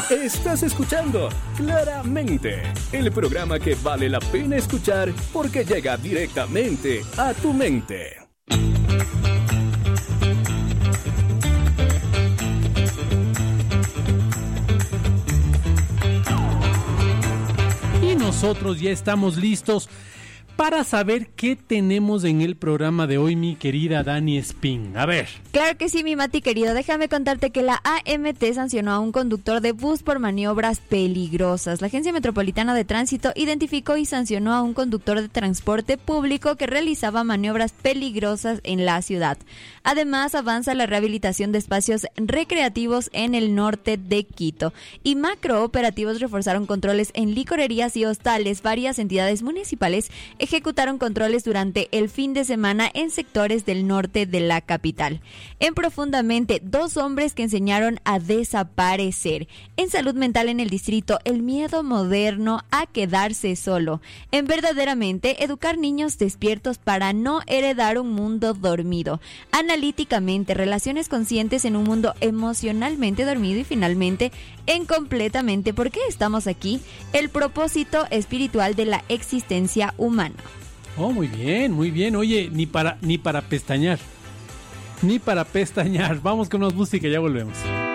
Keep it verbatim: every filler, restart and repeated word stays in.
Estás escuchando Claramente, el programa que vale la pena escuchar porque llega directamente a tu mente. Y nosotros ya estamos listos para saber qué tenemos en el programa de hoy, mi querida Dani Espín. A ver. Claro que sí, mi Mati querido. Déjame contarte que la A M T sancionó a un conductor de bus por maniobras peligrosas. La Agencia Metropolitana de Tránsito identificó y sancionó a un conductor de transporte público que realizaba maniobras peligrosas en la ciudad. Además, avanza la rehabilitación de espacios recreativos en el norte de Quito. Y macrooperativos reforzaron controles en licorerías y hostales. Varias entidades municipales ejecutaron controles durante el fin de semana en sectores del norte de la capital. En Profundamente, dos hombres que enseñaron a desaparecer. En Salud Mental en el distrito, el miedo moderno a quedarse solo. En Verdaderamente, educar niños despiertos para no heredar un mundo dormido. Analíticamente, relaciones conscientes en un mundo emocionalmente dormido. Y finalmente, en Completamente, ¿por qué estamos aquí? El propósito espiritual de la existencia humana. Oh, muy bien, muy bien. Oye, ni para, ni para pestañear. Ni para pestañear. Vamos con unos música y ya volvemos.